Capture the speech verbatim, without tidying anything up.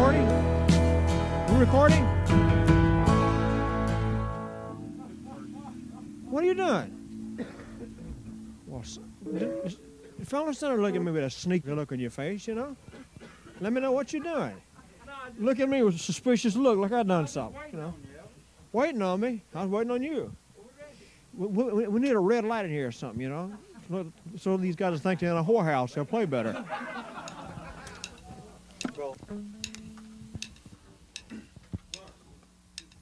recording? We're recording? What are you doing? Well, fellas don't look at me with a sneaky look on your face, you know? Let me know what you're doing. Look at me with a suspicious look, like I done something, you know? Waiting on me? I was waiting on you. We, we, we need a red light in here or something, you know? So these guys think they're in a whorehouse, they'll play better. Well.